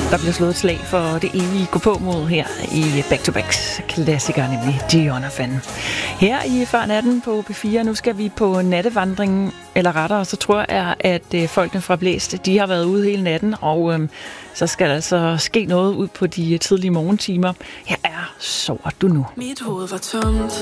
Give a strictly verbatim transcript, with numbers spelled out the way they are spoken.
Der bliver slået et slag for det evige gå på mod her i Back-to-Backs klassiker, nemlig Jonathan. Her i Før Natten på P fire, nu skal vi på nattevandring, eller rettere, så tror jeg, at folkene fra Blæst, de har været ude hele natten, og øhm, så skal der altså ske noget ud på de tidlige morgentimer. Her er Sover du nu? Mit hoved var tomt,